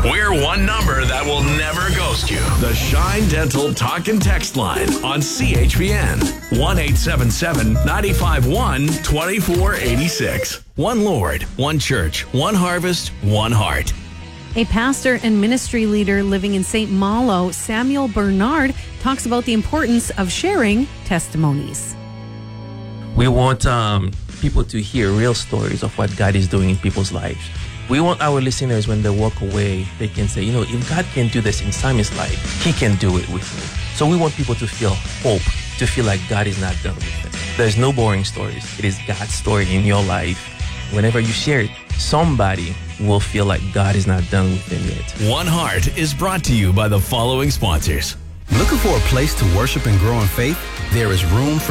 We're one number that will never ghost you. The Shine Dental Talk and Text Line on CHPN. 1-877-951-2486. One Lord, one church, one harvest, one heart. A pastor and ministry leader living in St. Malo, Samuel Bernard, talks about the importance of sharing testimonies. We want people to hear real stories of what God is doing in people's lives. We want our listeners, when they walk away, they can say, if God can do this in Sammy's life, he can do it with me. So we want people to feel hope, to feel like God is not done with it. There's no boring stories. It is God's story in your life. Whenever you share it, somebody will feel like God is not done with them yet. One Heart is brought to you by the following sponsors. Looking for a place to worship and grow in faith? There is room for